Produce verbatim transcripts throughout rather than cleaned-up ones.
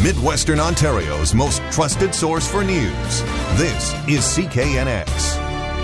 Midwestern Ontario's most trusted source for news. This is C K N X.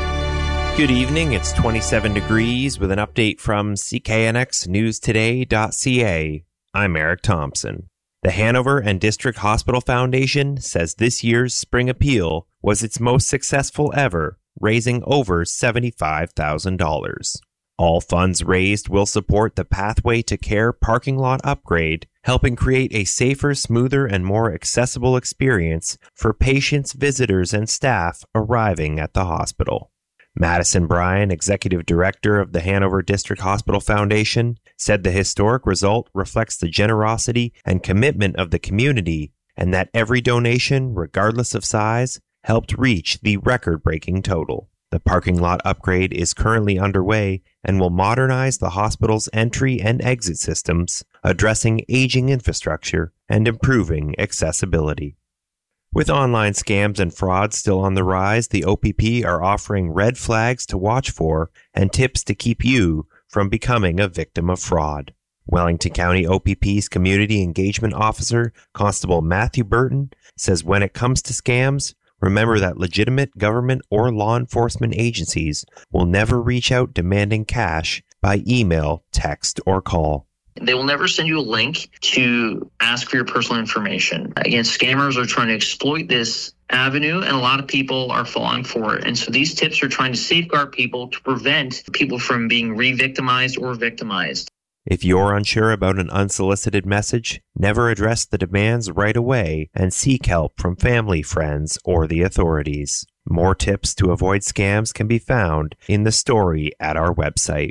Good evening. It's twenty-seven degrees with an update from C K N X News Today dot C A. I'm Eric Thompson. The Hanover and District Hospital Foundation says this year's spring appeal was its most successful ever, raising over seventy-five thousand dollars. All funds raised will support the Pathway to Care parking lot upgrade, helping create a safer, smoother, and more accessible experience for patients, visitors, and staff arriving at the hospital. Madison Bryan, Executive Director of the Hanover District Hospital Foundation, said the historic result reflects the generosity and commitment of the community, and that every donation, regardless of size, helped reach the record-breaking total. The parking lot upgrade is currently underway and will modernize the hospital's entry and exit systems, addressing aging infrastructure and improving accessibility. With online scams and frauds still on the rise, the O P P are offering red flags to watch for and tips to keep you from becoming a victim of fraud. Wellington County O P P's Community Engagement Officer, Constable Matthew Burton, says when it comes to scams, remember that legitimate government or law enforcement agencies will never reach out demanding cash by email, text, or call. They will never send you a link to ask for your personal information. Again, scammers are trying to exploit this avenue, and a lot of people are falling for it. And so these tips are trying to safeguard people to prevent people from being re-victimized or victimized. If you're unsure about an unsolicited message, never address the demands right away and seek help from family, friends, or the authorities. More tips to avoid scams can be found in the story at our website.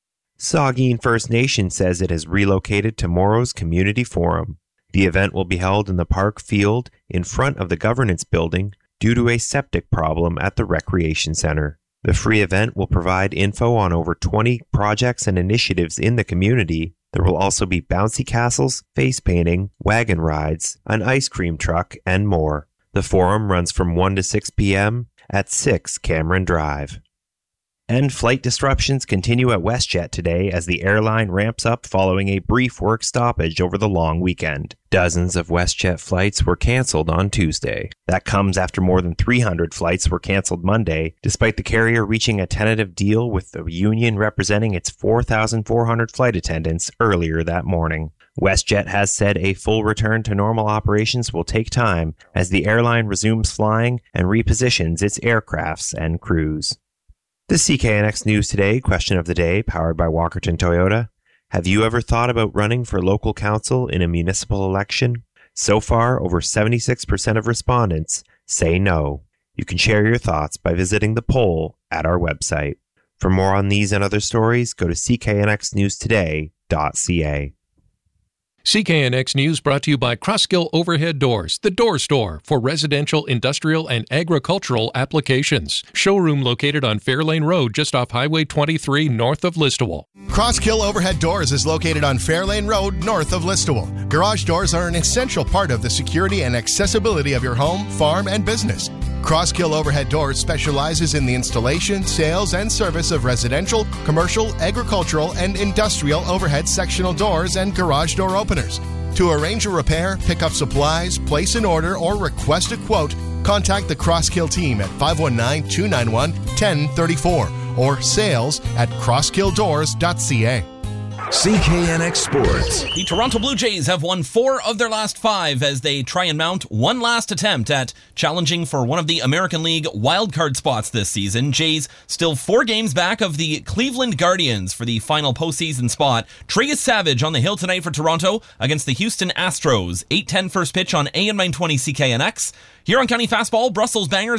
Saugeen First Nation says it has relocated to Morrow's Community Forum. The event will be held in the park field in front of the governance building due to a septic problem at the recreation center. The free event will provide info on over twenty projects and initiatives in the community. There will also be bouncy castles, face painting, wagon rides, an ice cream truck, and more. The forum runs from one to six p.m. at six Cameron Drive. And flight disruptions continue at WestJet today as the airline ramps up following a brief work stoppage over the long weekend. Dozens of WestJet flights were canceled on Tuesday. That comes after more than three hundred flights were canceled Monday, despite the carrier reaching a tentative deal with the union representing its four thousand four hundred flight attendants earlier that morning. WestJet has said a full return to normal operations will take time as the airline resumes flying and repositions its aircrafts and crews. The C K N X News Today question of the day, powered by Walkerton Toyota. Have you ever thought about running for local council in a municipal election? So far, over seventy-six percent of respondents say no. You can share your thoughts by visiting the poll at our website. For more on these and other stories, go to C K N X News Today dot C A. C K N X News brought to you by Crosskill Overhead Doors, the door store for residential, industrial, and agricultural applications. Showroom located on Fairlane Road, just off Highway twenty-three, north of Listowel. Crosskill Overhead Doors is located on Fairlane Road, north of Listowel. Garage doors are an essential part of the security and accessibility of your home, farm, and business. Crosskill Overhead Doors specializes in the installation, sales, and service of residential, commercial, agricultural, and industrial overhead sectional doors and garage door openers. To arrange a repair, pick up supplies, place an order, or request a quote, contact the Crosskill team at five one nine, two nine one, one zero three four or sales at crosskill doors dot c a. C K N X Sports. The Toronto Blue Jays have won four of their last five as they try and mount one last attempt at challenging for one of the American League wildcard spots this season. Jays still four games back of the Cleveland Guardians for the final postseason spot. Trey Savage on the hill tonight for Toronto against the Houston Astros. eight ten first pitch on A M nine twenty C K N X. Here on County Fastball, Brussels Bangers